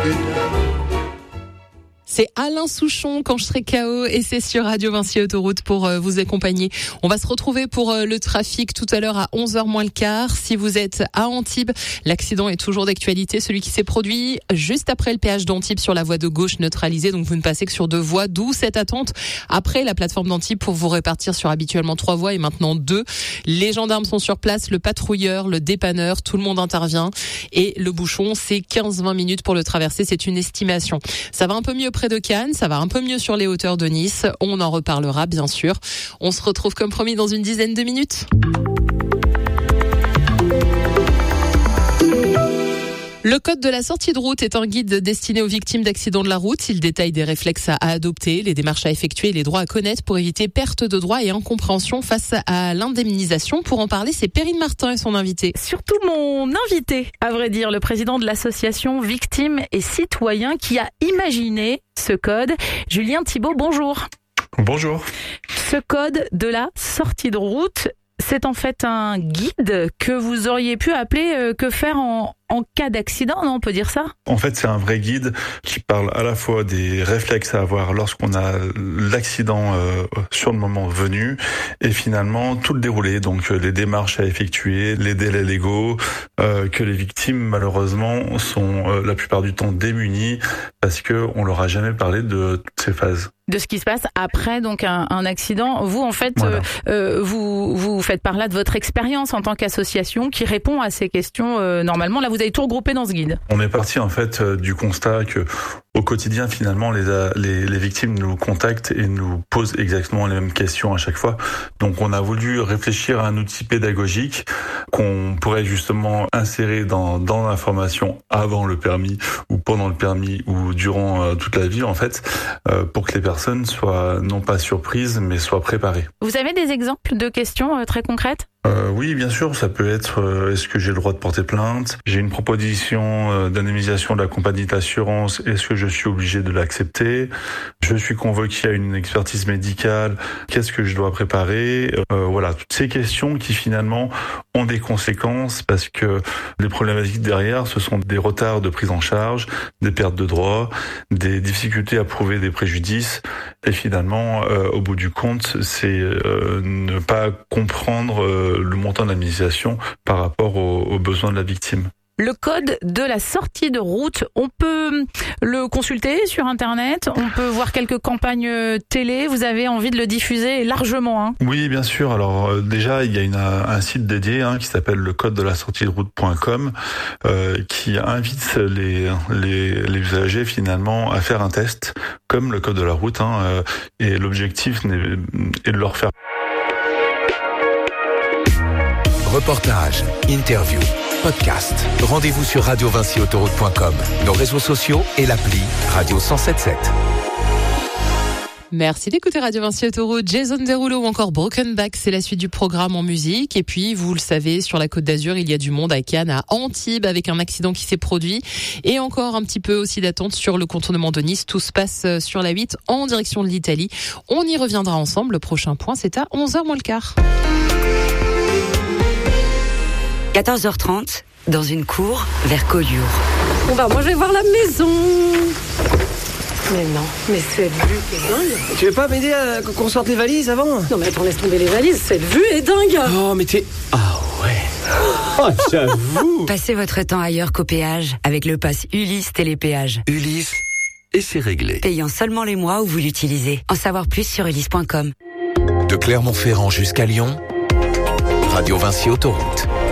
C'est Alain Souchon, Quand je serai KO, et c'est sur Radio Vinci Autoroute pour vous accompagner. On va se retrouver pour le trafic tout à l'heure à 11h moins le quart. Si vous êtes à Antibes, l'accident est toujours d'actualité. Celui qui s'est produit juste après le péage d'Antibes sur la voie de gauche neutralisée. Donc vous ne passez que sur 2 voies, d'où cette attente après la plateforme d'Antibes pour vous répartir sur habituellement 3 voies et maintenant 2. Les gendarmes sont sur place, le patrouilleur, le dépanneur, tout le monde intervient. Et le bouchon, c'est 15-20 minutes pour le traverser. C'est une estimation. Ça va un peu mieux près de Cannes, ça va un peu mieux sur les hauteurs de Nice. On en reparlera bien sûr. On se retrouve comme promis dans une dizaine de minutes. Le code de la sortie de route est un guide destiné aux victimes d'accidents de la route. Il détaille des réflexes à adopter, les démarches à effectuer et les droits à connaître pour éviter perte de droits et incompréhension face à l'indemnisation. Pour en parler, c'est Perrine Martin et son invité. Surtout mon invité, à vrai dire, le président de l'association Victimes et Citoyens qui a imaginé ce code. Julien Thibault, bonjour. Bonjour. Ce code de la sortie de route, c'est en fait un guide que vous auriez pu appeler que faire en cas d'accident, non, on peut dire ça? En fait, c'est un vrai guide qui parle à la fois des réflexes à avoir lorsqu'on a l'accident sur le moment venu et finalement tout le déroulé, donc les démarches à effectuer, les délais légaux, que les victimes malheureusement sont la plupart du temps démunies parce que on leur a jamais parlé de toutes ces phases. De ce qui se passe après donc un accident. Vous, en fait, Voilà. vous faites par là de votre expérience en tant qu'association qui répond à ces questions normalement. Là, vous avez tout regroupé dans ce guide. On est parti en fait du constat que au quotidien finalement les victimes nous contactent et nous posent exactement les mêmes questions à chaque fois. Donc on a voulu réfléchir à un outil pédagogique qu'on pourrait justement insérer dans l'information avant le permis ou pendant le permis ou durant toute la vie en fait pour que les personnes soient non pas surprises mais soient préparées. Vous avez des exemples de questions très concrètes? Oui, bien sûr, ça peut être est-ce que j'ai le droit de porter plainte? J'ai une proposition d'indemnisation de la compagnie d'assurance, est-ce que je suis obligé de l'accepter? Je suis convoqué à une expertise médicale, qu'est-ce que je dois préparer? Voilà, toutes ces questions qui finalement ont des conséquences parce que les problématiques derrière, ce sont des retards de prise en charge, des pertes de droits, des difficultés à prouver des préjudices et finalement, au bout du compte, c'est ne pas comprendre le montant de l'indemnisation par rapport aux besoins de la victime. Le code de la sortie de route, on peut le consulter sur Internet, on peut voir quelques campagnes télé, vous avez envie de le diffuser largement, hein? Oui, bien sûr. Alors déjà, il y a un site dédié qui s'appelle le code de la sortie de route.com qui invite les usagers finalement à faire un test comme le code de la route et l'objectif est de leur faire. Reportages, interviews, podcasts. Rendez-vous sur radiovinciautoroute.com, nos réseaux sociaux et l'appli Radio 107.7. Merci d'écouter Radio Vinci Autoroute. Jason Derulo ou encore Broken Back, c'est la suite du programme en musique. Et puis, vous le savez, sur la Côte d'Azur, il y a du monde à Cannes, à Antibes, avec un accident qui s'est produit. Et encore un petit peu aussi d'attente sur le contournement de Nice. Tout se passe sur la 8 en direction de l'Italie. On y reviendra ensemble. Le prochain point, c'est à 11h moins le quart. 14h30, dans une cour vers Collioure. On va moi je vais voir la maison. Mais non, mais cette vue est dingue. Tu veux pas m'aider à qu'on sorte les valises avant? Non mais attends, laisse tomber les valises, cette vue est dingue. Oh mais t'es... Ah ouais. Oh j'avoue. Passez votre temps ailleurs qu'au péage avec le pass Ulysse Télépéage. Ulysse, et c'est réglé. Payant seulement les mois où vous l'utilisez. En savoir plus sur ulysse.com. De Clermont-Ferrand jusqu'à Lyon, Radio Vinci Autoroute.